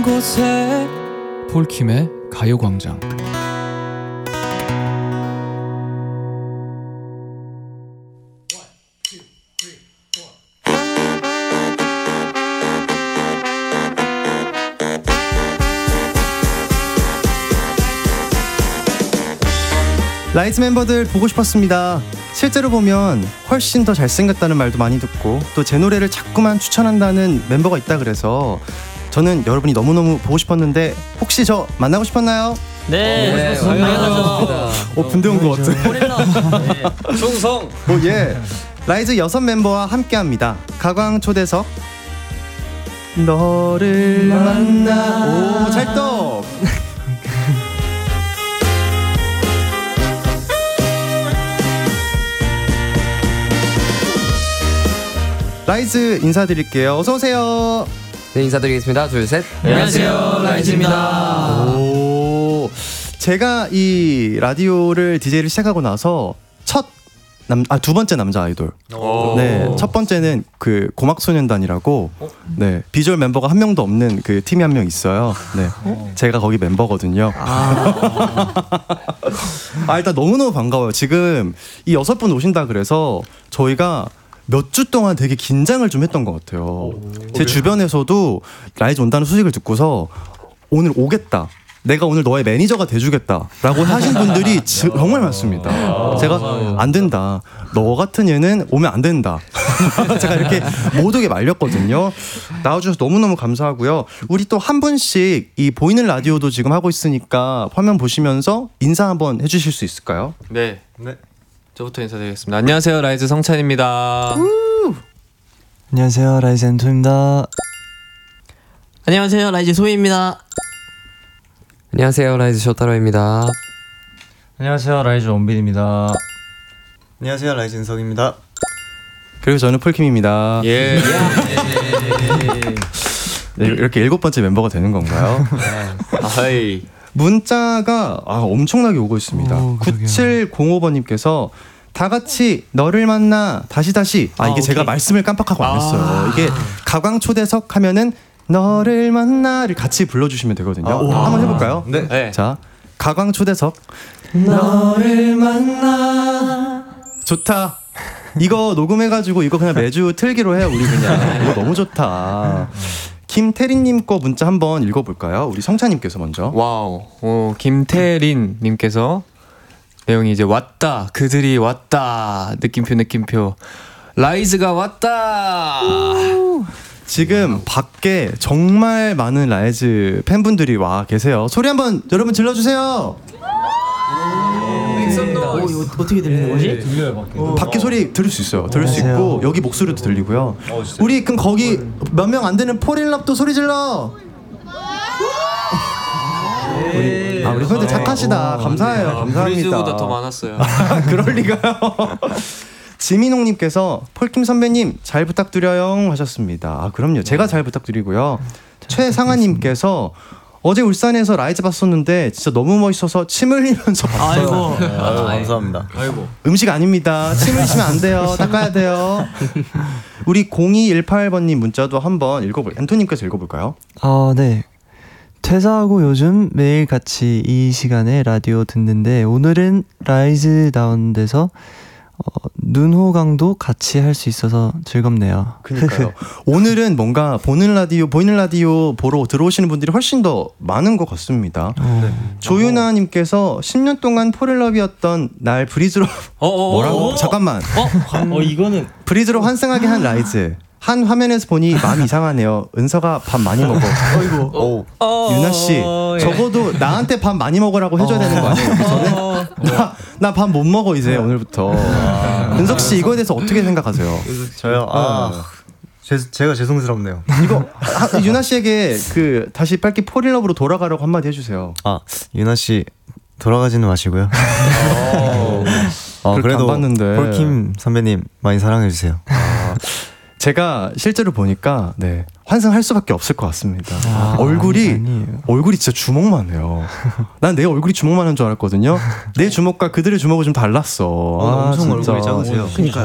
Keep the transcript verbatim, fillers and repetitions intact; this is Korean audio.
곳에 폴킴의 가요광장. 라이즈 멤버들 보고 싶었습니다. 실제로 보면 훨씬 더 잘생겼다는 말도 많이 듣고 또 제 노래를 자꾸만 추천한다는 멤버가 있다 그래서 저는 여러분이 너무너무 보고 싶었는데 혹시 저 만나고 싶었나요? 네, 네, 당연하죠. 어, 분대 온 것 같아. 고릴라. 네. 충성. 오, 예. 라이즈 여섯 멤버와 함께합니다. 가광 초대석. 너를 만나. 오, 찰떡. 라이즈 인사드릴게요. 어서 오세요. 네, 인사드리겠습니다. 둘, 셋. 안녕하세요, 라이즈입니다. 오, 제가 이 라디오를 디제이를 시작하고 나서 첫 남, 아, 두 번째 남자 아이돌. 네, 첫 번째는 그 고막소년단이라고, 네, 비주얼 멤버가 한 명도 없는 그 팀이 한 명 있어요. 네, 제가 거기 멤버거든요. 아, 아 일단 너무너무 반가워요. 지금 이 여섯 분 오신다 그래서 저희가 몇 주 동안 되게 긴장을 좀 했던 것 같아요. 오, 제 주변에서도 라이즈 온다는 소식을 듣고서 오늘 오겠다, 내가 오늘 너의 매니저가 돼주겠다라고 하신 분들이 지, 정말 많습니다. 제가 안 된다, 너 같은 얘는 오면 안 된다. 제가 이렇게 모두에게 말렸거든요. 나와주셔서 너무너무 감사하고요. 우리 또 한 분씩 이 보이는 라디오도 지금 하고 있으니까 화면 보시면서 인사 한번 해주실 수 있을까요? 네. 네. 저부터 인사드리겠습니다. 안녕하세요, 라이즈 성찬입니다. 우! 안녕하세요, 라이즈 엔토입니다. 안녕하세요, 라이즈 소희입니다. 안녕하세요, 라이즈 쇼타로입니다. 안녕하세요, 라이즈 원빈입니다. 안녕하세요, 라이즈 은석입니다. 그리고 저는 폴킴입니다. 예. 네, 이렇게 일곱 번째 멤버가 되는 건가요? 아이. 문자가 아, 엄청나게 오고 있습니다. 오, 구칠공오 번님께서 다 같이 너를 만나 다시 다시. 아, 이게 아, 제가 말씀을 깜빡하고 안 했어요. 아. 이게 가광 초대석 하면은 너를 만나를 같이 불러주시면 되거든요. 아, 한번 해볼까요? 네. 네. 자, 가광 초대석 너를 만나. 좋다. 이거 녹음해가지고 이거 그냥 매주 틀기로 해요. 우리 그냥 이거 너무 좋다. 김태린님 거 문자 한번 읽어볼까요? 우리 성찬님께서 먼저. 와우. 오, 김태린님께서 내용이 이제 왔다. 그들이 왔다. 느낌표 느낌표. 라이즈가 왔다. 지금 밖에 정말 많은 라이즈 팬분들이 와 계세요. 소리 한번 여러분 질러주세요. 오, 이거 어떻게 들리는 거지? 네, 들려요, 밖에. 어, 밖에 소리 들을 수 있어요. 들을 수 안녕하세요. 있고 여기 목소리도 들리고요. 어, 우리 그럼 거기 몇 명 안 되는 포릴럽도 소리 질러. 우리, 아, 우리 팬들 착하시다. 감사해요. 감사합니다. 브리즈보다 더 많았어요. 그럴 리가요. 지민홍님께서 폴킴 선배님 잘 부탁드려요 하셨습니다. 아, 그럼요. 제가 잘 부탁드리고요. 최상아님께서 어제 울산에서 라이즈 봤었는데 진짜 너무 멋있어서 침 흘리면서 봤어요. 아이고. 아유, 감사합니다. 아이고. 음식 아닙니다. 침 흘리시면 안 돼요. 닦아야 돼요. 우리 공이일팔 번님 문자도 한번 읽어볼. 앤토님께서 읽어볼까요? 아, 네. 퇴사하고 요즘 매일 같이 이 시간에 라디오 듣는데 오늘은 라이즈 나온 데서 어, 눈호강도 같이 할 수 있어서 즐겁네요. 그러니까요. 오늘은 뭔가 보는 라디오, 보이는 라디오 보러 들어오시는 분들이 훨씬 더 많은 것 같습니다. 네. 조윤아님께서 십 년 동안 포렐럽이었던 날 브리즈로 뭐라고? 잠깐만. 어, 어 이거는 브리즈로 환승하게 한 라이즈. 한 화면에서 보니 마음이 이상하네요. 은서가 밥 많이 먹어. 어이구. 어, 유나 씨, 예. 적어도 나한테 밥 많이 먹으라고 해줘야 어. 되는 거 아니에요? 저는 나 밥 못 먹어 이제 오늘부터. 아. 은석 씨 이거에 대해서 어떻게 생각하세요? 저요. 아, 제, 제가 죄송스럽네요. 이거 아, 유나 씨에게 그 다시 빨리 포릴럽으로 돌아가라고 한마디 해주세요. 아, 유나 씨 돌아가지는 마시고요. 어, 그래도 봤는데. 폴킴 선배님 많이 사랑해 주세요. 아. 제가 실제로 보니까 네, 환승할 수밖에 없을 것 같습니다. 아, 얼굴이 아니에요. 얼굴이 진짜 주먹만 해요. 난 내 얼굴이 주먹만 한 줄 알았거든요. 내 주먹과 그들의 주먹은 좀 달랐어. 어, 아, 엄청 진짜. 얼굴이 작으세요. 그러니까